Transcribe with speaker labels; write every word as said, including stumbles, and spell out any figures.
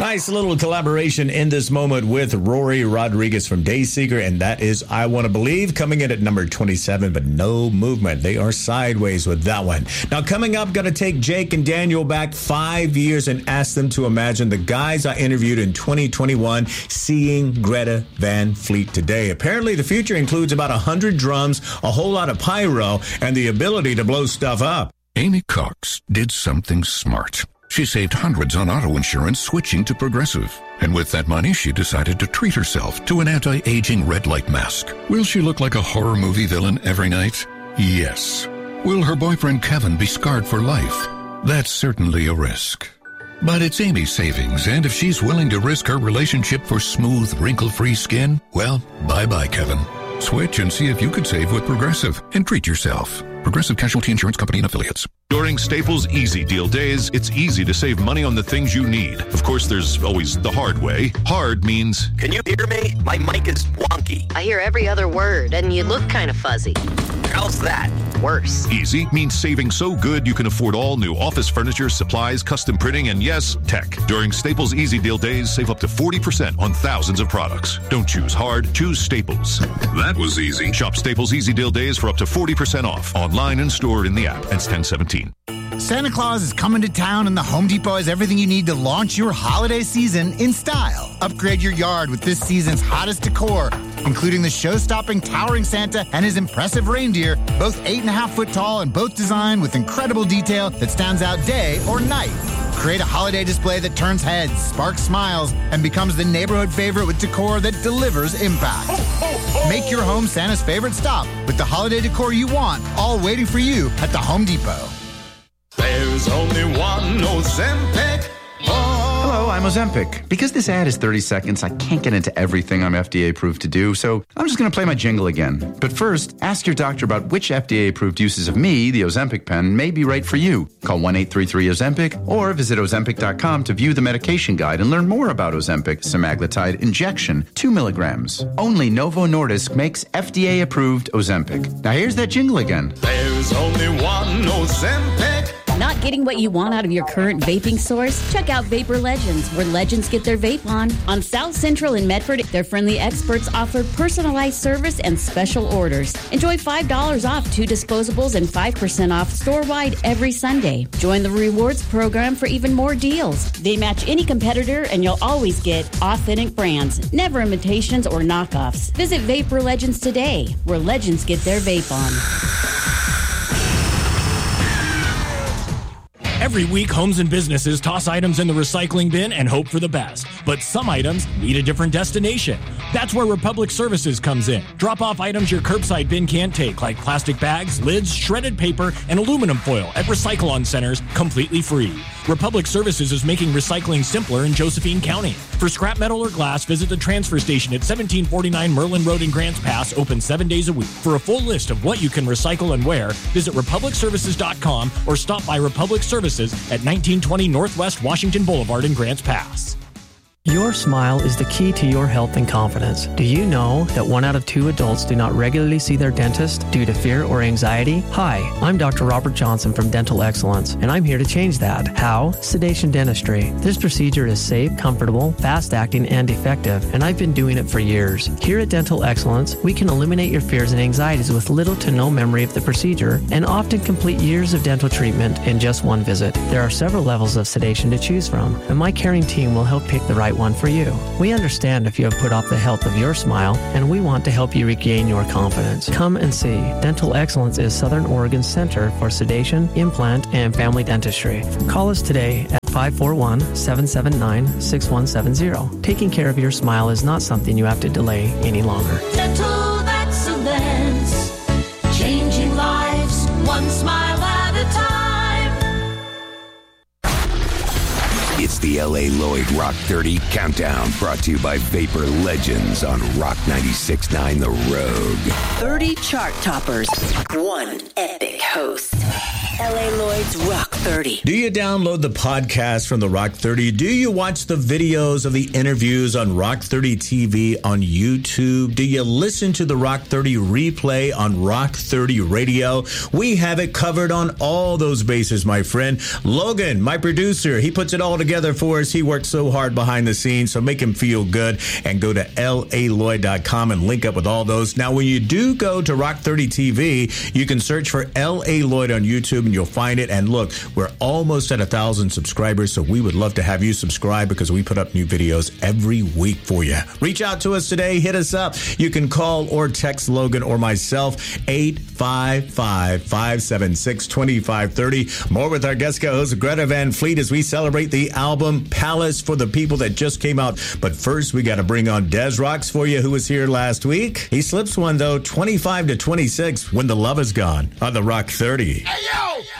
Speaker 1: Nice little collaboration in this moment with Rory Rodriguez from Dayseeker, and that is I Want to Believe, coming in at number twenty-seven, but no movement. They are sideways with that one. Now, coming up, going to take Jake and Daniel back five years and ask them to imagine the guys I interviewed in twenty twenty-one seeing Greta Van Fleet today. Apparently, the future includes about one hundred drums, a whole lot of pyro, and the ability to blow stuff up.
Speaker 2: Amy Cox did something smart. She saved hundreds on auto insurance switching to Progressive. And with that money, she decided to treat herself to an anti-aging red light mask. Will she look like a horror movie villain every night? Yes. Will her boyfriend Kevin be scarred for life? That's certainly a risk. But it's Amy's savings, and if she's willing to risk her relationship for smooth, wrinkle-free skin, well, bye-bye, Kevin. Switch and see if you could save with Progressive and treat yourself. Progressive Casualty Insurance Company and Affiliates.
Speaker 3: During Staples Easy Deal Days, it's easy to save money on the things you need. Of course, there's always the hard way. Hard means...
Speaker 4: Can you hear me? My mic is wonky.
Speaker 5: I hear every other word, and you look kind of fuzzy.
Speaker 4: How's that?
Speaker 5: Worse.
Speaker 3: Easy means saving so good you can afford all new office furniture, supplies, custom printing, and yes, tech. During Staples Easy Deal Days, save up to forty percent on thousands of products. Don't choose hard, choose Staples. That was easy. Shop Staples Easy Deal Days for up to forty percent off. Online and stored in the app. Ends ten seventeen.
Speaker 6: Santa Claus is coming to town, and the Home Depot has everything you need to launch your holiday season in style. Upgrade your yard with this season's hottest decor, including the show-stopping towering Santa and his impressive reindeer, both eight and a half foot tall and both designed with incredible detail that stands out day or night. Create a holiday display that turns heads, sparks smiles, and becomes the neighborhood favorite with decor that delivers impact. Make your home Santa's favorite stop with the holiday decor you want, all waiting for you at the Home Depot.
Speaker 7: There's only one Ozempic. Oh.
Speaker 8: Hello, I'm Ozempic. Because this ad is thirty seconds, I can't get into everything I'm F D A approved to do, so I'm just going to play my jingle again. But first, ask your doctor about which F D A approved uses of me, the Ozempic pen, may be right for you. Call one eight three three Ozempic or visit Ozempic dot com to view the medication guide and learn more about Ozempic semaglutide injection, two milligrams. Only Novo Nordisk makes F D A approved Ozempic. Now here's that jingle again.
Speaker 7: There's only one Ozempic.
Speaker 9: Not getting what you want out of your current vaping source? Check out Vapor Legends, where legends get their vape on. On South Central in Medford, their friendly experts offer personalized service and special orders. Enjoy five dollars off two disposables and five percent off store-wide every Sunday. Join the rewards program for even more deals. They match any competitor, and you'll always get authentic brands, never imitations or knockoffs. Visit Vapor Legends today, where legends get their vape on.
Speaker 10: Every week, homes and businesses toss items in the recycling bin and hope for the best. But some items need a different destination. That's where Republic Services comes in. Drop off items your curbside bin can't take, like plastic bags, lids, shredded paper, and aluminum foil at Recycle-On centers, completely free. Republic Services is making recycling simpler in Josephine County. For scrap metal or glass, visit the transfer station at seventeen forty-nine Merlin Road in Grants Pass, open seven days a week. For a full list of what you can recycle and where, visit Republic Services dot com or stop by Republic Services at nineteen twenty Northwest Washington Boulevard in Grants Pass.
Speaker 11: Your smile is the key to your health and confidence. Do you know that one out of two adults do not regularly see their dentist due to fear or anxiety? Hi, I'm Doctor Robert Johnson from Dental Excellence, and I'm here to change that. How? Sedation dentistry. This procedure is safe, comfortable, fast-acting, and effective, and I've been doing it for years. Here at Dental Excellence, we can eliminate your fears and anxieties with little to no memory of the procedure, and often complete years of dental treatment in just one visit. There are several levels of sedation to choose from, and my caring team will help pick the right one for you. We understand if you have put off the health of your smile, and we want to help you regain your confidence. Come and see. Dental Excellence is Southern Oregon's Center for Sedation, Implant, and Family Dentistry. Call us today at five four one, seven seven nine, six one seven zero. Taking care of your smile is not something you have to delay any longer.
Speaker 12: Dental Excellence, changing lives, one smile at a time.
Speaker 13: It's the L A Lloyd Rock thirty Countdown, brought to you by Vapor Legends on Rock ninety-six point nine The Rogue.
Speaker 14: thirty chart toppers, one epic host. L A Lloyd's Rock thirty.
Speaker 1: Do you download the podcast from the Rock thirty? Do you watch the videos of the interviews on Rock thirty T V on YouTube? Do you listen to the Rock thirty replay on Rock thirty Radio? We have it covered on all those bases, my friend. Logan, my producer, he puts it all together together for us. He worked so hard behind the scenes, so make him feel good and go to L A Lloyd dot com and link up with all those. Now, when you do go to Rock thirty T V, you can search for L A Lloyd on YouTube and you'll find it. And look, we're almost at a thousand subscribers, so we would love to have you subscribe because we put up new videos every week for you. Reach out to us today. Hit us up. You can call or text Logan or myself, eight five five, five seven six, two five three zero. More with our guest co-host, Greta Van Fleet, as we celebrate the album Palace for the People that just came out. But first, we got to bring on Des Rocks for you, who was here last week. He slips one, though, twenty-five to twenty-six, When the Love Is Gone on the Rock thirty.
Speaker 7: Hey, yo!